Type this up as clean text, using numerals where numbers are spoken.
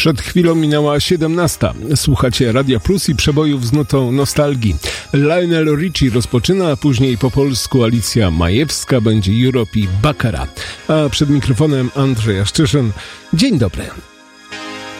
Przed chwilą minęła 17. Słuchacie Radia Plus i przebojów z nutą nostalgii. Lionel Richie rozpoczyna, a później po polsku Alicja Majewska, będzie Europe i Baccarat. A przed mikrofonem Andrzej Jaszczyszyn. Dzień dobry.